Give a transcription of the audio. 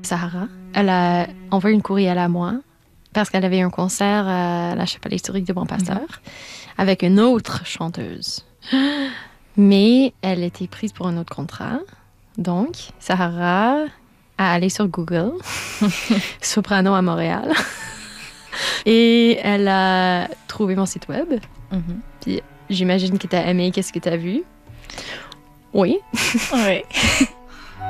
Sahara. Elle a envoyé une courriel à moi parce qu'elle avait un concert à la chapelle historique de Bon Pasteur avec une autre chanteuse. Mais elle était prise pour un autre contrat. Donc, Sahara a allé sur Google, soprano à Montréal, et elle a trouvé mon site web. Puis j'imagine que tu as aimé qu'est-ce que tu as vu. Oui. Oui.